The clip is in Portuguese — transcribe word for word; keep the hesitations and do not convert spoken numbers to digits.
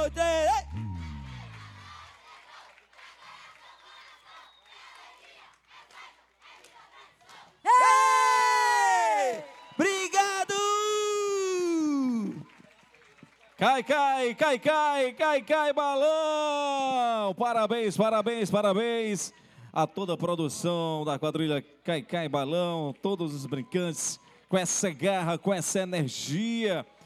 dois, três. Ei! Obrigado! Cai, cai, cai, cai, cai, cai, balão! Parabéns, parabéns, parabéns a toda a produção da quadrilha Cai, cai, balão, todos os brincantes com essa garra, com essa energia.